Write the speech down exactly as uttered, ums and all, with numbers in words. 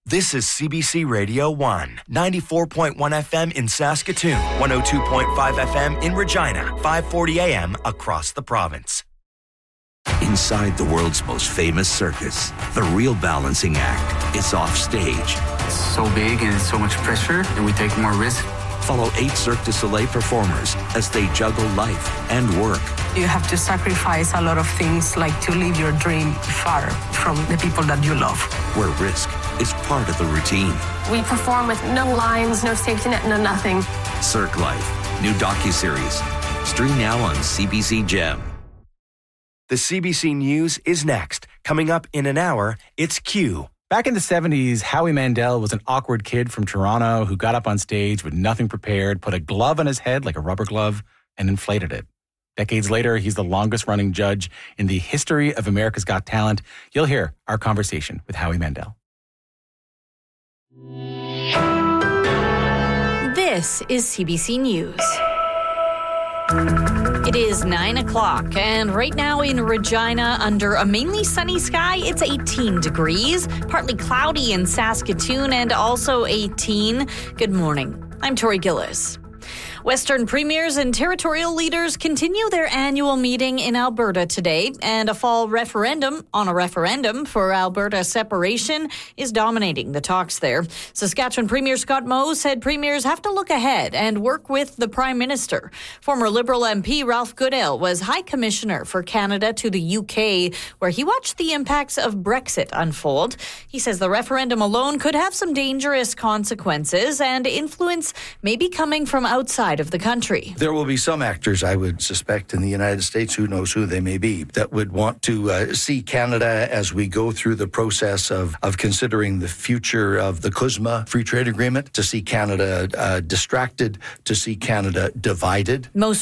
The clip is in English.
This is C B C Radio one, ninety-four point one F M in Saskatoon, one oh two point five F M in Regina, five forty A M across the province. Inside the world's most famous circus, the real balancing act is off stage. It's so big and it's so much pressure, and we take more risk. Follow eight Cirque du Soleil performers as they juggle life and work. You have to sacrifice a lot of things, like to live your dream far from the people that you love. Where risk is part of the routine. We perform with no lines, no safety net, no nothing. Cirque Life, new docuseries. Stream now on C B C Gem. The C B C News is next. Coming up in an hour, it's Q. Back in the seventies, Howie Mandel was an awkward kid from Toronto who got up on stage with nothing prepared, put a glove on his head like a rubber glove, and inflated it. Decades later, he's the longest-running judge in the history of America's Got Talent. You'll hear our conversation with Howie Mandel. This is C B C News. It is nine o'clock, and right now in Regina, under a mainly sunny sky, it's eighteen degrees, partly cloudy in Saskatoon, and also eighteen. Good morning. I'm Tori Gillis. Western premiers and territorial leaders continue their annual meeting in Alberta today, and a fall referendum on a referendum for Alberta separation is dominating the talks there. Saskatchewan Premier Scott Moe said premiers have to look ahead and work with the Prime Minister. Former Liberal M P Ralph Goodale was High Commissioner for Canada to the U K, where he watched the impacts of Brexit unfold. He says the referendum alone could have some dangerous consequences, and influence may be coming from outside of the country. There will be some actors, I would suspect, in the United States, who knows who they may be, that would want to uh, see Canada as we go through the process of, of considering the future of the C U S M A Free Trade Agreement, to see Canada uh, distracted, to see Canada divided. Most